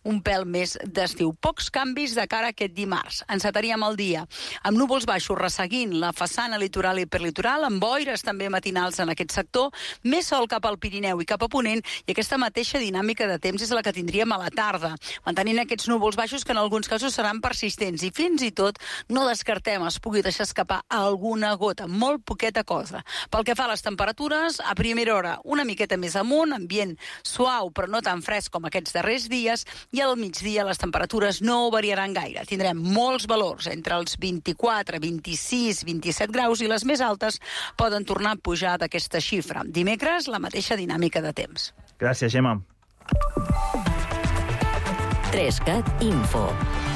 un pèl més d'estiu. Pocs canvis de cara a aquest dimarts. Encetaríem el dia amb núvols baixos resseguint la façana litoral i hiperlitoral, amb boires també matinals en aquest sector, més sol cap al Pirineu i cap a Ponent, i aquesta mateixa dinàmica de temps és la que tindríem a la tarda, mantenint aquests núvols baixos que en alguns casos seran persistents i fins i tot no descartem es pugui deixar escapar alguna gota, molt poqueta cosa. Pel que fa a les temperatures, a primera hora una miqueta més amunt, ambient suau però no tan fresc com aquests darrers dies, i al migdia les temperatures no variaran gaire. Tindrem molts valors entre els 24, 26, 27 graus i les més altes poden tornar a pujar d'aquesta xifra. Dimecres, la mateixa dinàmica de temps. Gràcies, Gemma. 3CAT Info.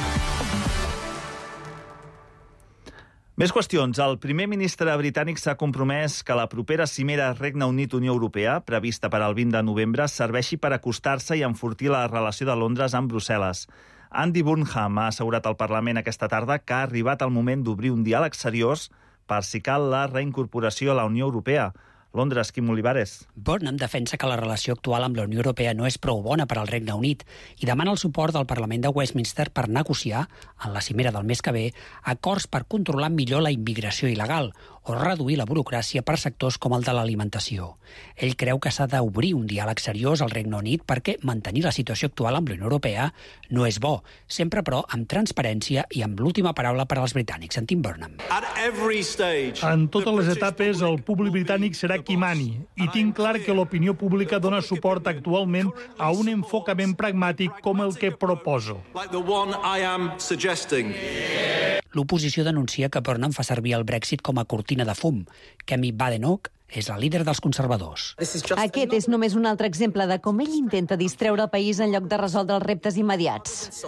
Més qüestions. El primer ministre britànic s'ha compromès que la propera cimera Regne Unit-Unió Europea, prevista per al 20 de novembre, serveixi per acostar-se i enfortir la relació de Londres amb Brussel·les. Andy Burnham ha assegurat al Parlament aquesta tarda que ha arribat el moment d'obrir un diàleg seriós per si cal la reincorporació a la Unió Europea. Londres, Quim Olivares. Burnham defensa que la relació actual amb la Unió Europea no és prou bona per al Regne Unit i demana el suport del Parlament de Westminster per negociar, en la cimera del mes que ve, acords per controlar millor la immigració il·legal o reduir la burocràcia per sectors com el de l'alimentació. Ell creu que s'ha d'obrir un diàleg seriós al Regne Unit perquè mantenir la situació actual amb la Unió Europea no és bo, sempre però amb transparència i amb l'última paraula per als britànics. Sentim Burnham. En totes les etapes, el públic britànic serà qui mani, i tinc clar que l'opinió pública dona suport actualment a un enfocament pragmàtic com el que proposo. L'oposició denuncia que Burnham fa servir el Brexit com a cortina de fum. Kemi Badenoch és la líder dels conservadors. Aquest és només un altre exemple de com ell intenta distreure el país en lloc de resoldre els reptes immediats.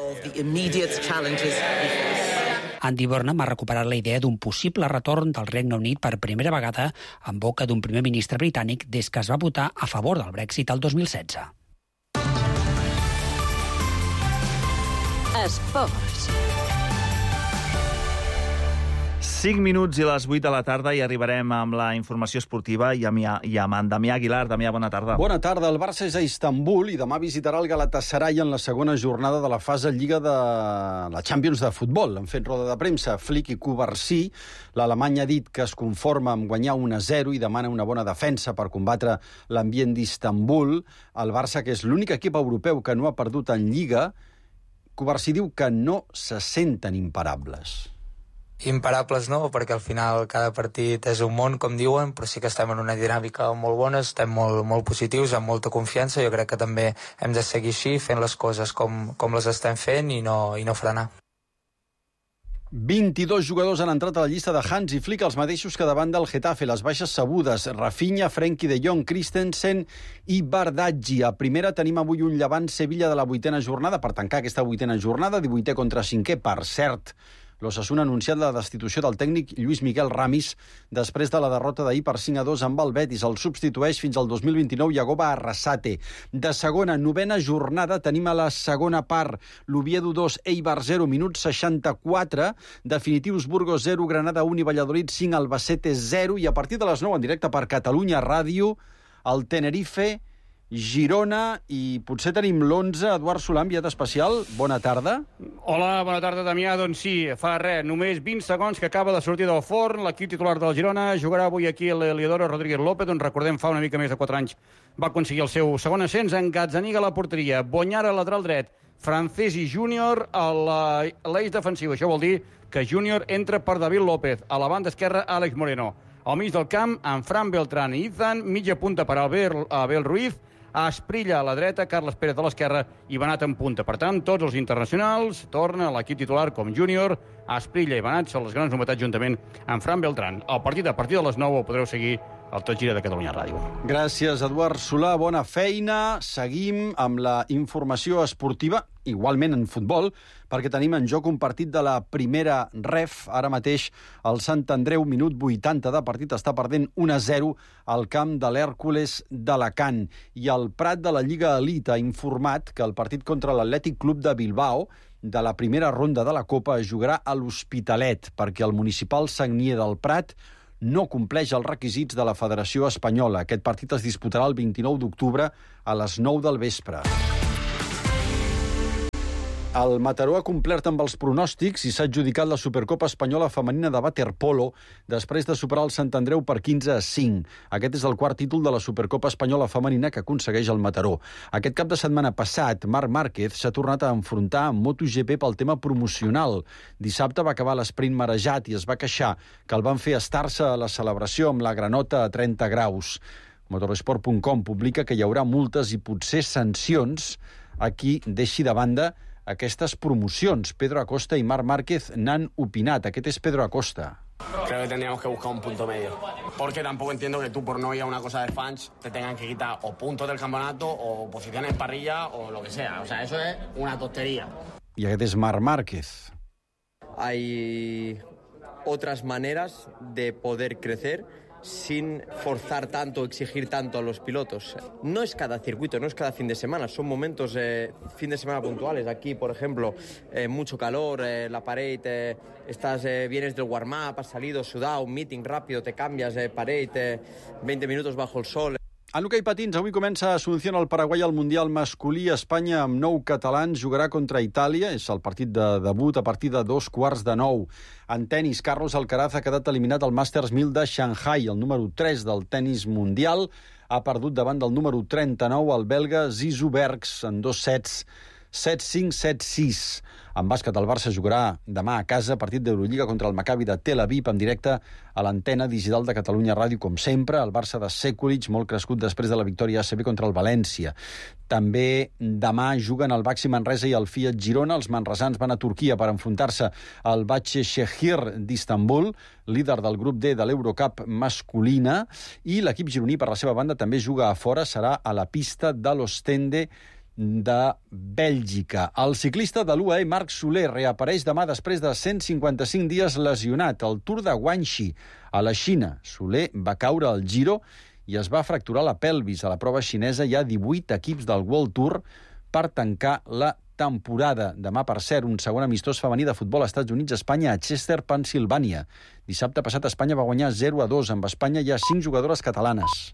Andy Burnham ha recuperat la idea d'un possible retorn del Regne Unit per primera vegada en boca d'un primer ministre britànic des que es va votar a favor del Brexit el 2016. Esports. 5 minuts i les 8 de la tarda i arribarem amb la informació esportiva i amb en Damià Aguilar. Damià, bona tarda. Bona tarda. El Barça és a Istanbul i demà visitarà el Galatasaray en la segona jornada de la fase Lliga de la Champions de futbol. Han fet roda de premsa Flick i Cubarsí. L'alemany ha dit que es conforma amb guanyar 1-0 i demana una bona defensa per combatre l'ambient d'Istanbul. El Barça, que és l'únic equip europeu que no ha perdut en Lliga, Cubarsí diu que no se senten imparables. Imparables no, perquè al final cada partit és un món, com diuen, però sí que estem en una dinàmica molt bona, estem molt positius, amb molta confiança. Jo crec que també hem de seguir així, fent les coses com les estem fent i no frenar. 22 jugadors han entrat a la llista de Hansi Flick, els mateixos que davant del Getafe. Les baixes sabudes: Rafinha, Frenkie de Jong, Christensen i Bardaggi. A primera tenim avui un Llevant-Sevilla de la 8a jornada, per tancar aquesta 8a jornada, 18è contra 5è, per cert. L'Osasuna ha anunciat la destitució del tècnic Lluís Miquel Ramis després de la derrota d'ahir per 5-2 amb el Betis. El substitueix fins al 2029 Yagoba Arrasate. De segona, 9a jornada, tenim a la segona part l'Oviedo 2, Eibar 0, minut 64. Definitius: Burgos 0, Granada 1 i Valladolid 5, Albacete 0. I a partir de les 9 en directe per Catalunya Ràdio, el Tenerife, Girona, i potser tenim l'11, Eduard Solà, enviat especial. Bona tarda. Hola, bona tarda, Damià. Doncs sí, fa només 20 segons que acaba de sortir del forn. L'equip titular del Girona jugarà avui aquí l'Eliodoro Rodríguez López, on recordem fa una mica més de 4 anys va aconseguir el seu segon ascens. En Gazzaniga a la porteria, Bonyara lateral dret, Francesi Júnior a l'eix defensiu. Això vol dir que Júnior entra per David López. A la banda esquerra, Àlex Moreno. Al mig del camp, en Fran Beltrán i Izan, mitja punta per Abel Ruiz, Asprilla a la dreta, Carles Pérez a l'esquerra i Benat en punta. Per tant, tots els internacionals tornen a l'equip titular com Júnior. Asprilla i Benat són les grans novetats juntament amb Fran Beltrán. El partit a partir de les 9 ho podreu seguir al Tot Gira de Catalunya Ràdio. Gràcies, Eduard Solà. Bona feina. Seguim amb la informació esportiva, igualment en futbol, perquè tenim en joc un partit de la primera ref. Ara mateix el Sant Andreu, minut 80 de partit, està perdent 1-0 al camp de l'Hèrcules d'Alacant. I el Prat de la Lliga Elite ha informat que el partit contra l'Atlètic Club de Bilbao de la primera ronda de la Copa es jugarà a l'Hospitalet, perquè el municipal Sagnier del Prat no compleix els requisits de la Federació Espanyola. Aquest partit es disputarà el 29 d'octubre a les 9 del vespre. El Mataró ha complert amb els pronòstics i s'ha adjudicat la Supercopa Espanyola Femenina de Waterpolo després de superar el Sant Andreu per 15-5. Aquest és el quart títol de la Supercopa Espanyola Femenina que aconsegueix el Mataró. Aquest cap de setmana passat, Marc Márquez s'ha tornat a enfrontar amb MotoGP pel tema promocional. Dissabte va acabar l'esprint marejat i es va queixar que el van fer estar-se a la celebració amb la granota a 30 graus. Motorsport.com publica que hi haurà multes i potser sancions a qui deixi de banda aquestes promocions. Pedro Acosta i Marc Márquez n'han opinat. Aquest és Pedro Acosta. Creo que tendríamos que buscar un punto medio. Porque tampoco entiendo que tú, por no ir a una cosa de fans, te tengan que quitar o puntos del campeonato o posiciones en parrilla o lo que sea. O sea, eso es una tontería. I aquest és Marc Márquez. Hay otras maneras de poder crecer sin forzar tanto, exigir tanto a los pilotos. No es cada circuito, no es cada fin de semana, son momentos, fin de semana puntuales. Aquí, por ejemplo, mucho calor, la pared, vienes del warm-up, has salido sudado, un meeting rápido, te cambias de pared, 20 minutos bajo el sol. En hoquei patins, avui comença a Asunción al Paraguai el Mundial masculí. Espanya, amb 9 catalans, jugarà contra Itàlia. És el partit de debut a partir de 8:45. En tenis, Carlos Alcaraz ha quedat eliminat al Masters 1000 de Shanghai. El número 3 del tenis mundial ha perdut davant del número 39, el belga Zizou Bergs, en 2 sets, 7-5, 7-6. En bàsquet, el Barça jugarà demà a casa, partit d'Eurolliga contra el Maccabi de Tel Aviv, en directe a l'antena digital de Catalunya Ràdio, com sempre. El Barça de Sekulic, molt crescut després de la victòria ACB contra el València. També demà juguen el Baxi Manresa i el Fiat Girona. Els manresans van a Turquia per enfrontar-se al Başakşehir d'Istanbul, líder del grup D de l'Eurocup masculina. I l'equip gironí, per la seva banda, també juga a fora. Serà a la pista de l'Ostende de Bèlgica. El ciclista de l'UAE, Marc Soler, reapareix demà després de 155 dies lesionat. Al Tour de Guangxi, a la Xina. Soler va caure al Giro i es va fracturar la pelvis. A la prova xinesa hi ha 18 equips del World Tour per tancar la temporada. Demà, per cert, un segon amistós femení de futbol als Estats Units-Espanya a Chester, Pennsilvània. Dissabte passat Espanya va guanyar 0-2. Amb Espanya hi ha 5 jugadores catalanes.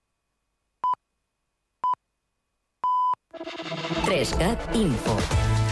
3CAT Info.